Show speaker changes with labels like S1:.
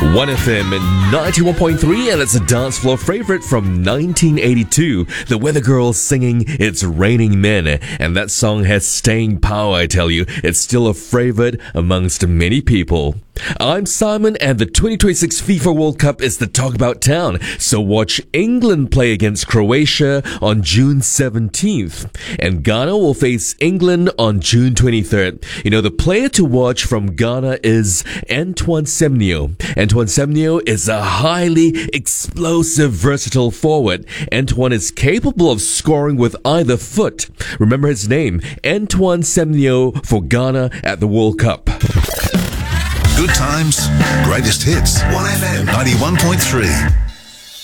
S1: 1FM 91.3, and it's a dance floor favorite from 1982. The Weather Girls singing It's Raining Men, and that song has staying power, I tell you. It's still a favorite amongst many people. I'm Simon, and the 2026 FIFA World Cup is the talk about town. So watch England play against Croatia on June 17th, and Ghana will face England on June 23rd. You know, the player to watch from Ghana is Antoine Semenyo. Antoine Semenyo is a highly explosive, versatile forward. Antoine is capable of scoring with either foot. Remember his name, Antoine Semenyo, for Ghana at the World Cup.
S2: Good times, greatest hits. 1FM 91.3.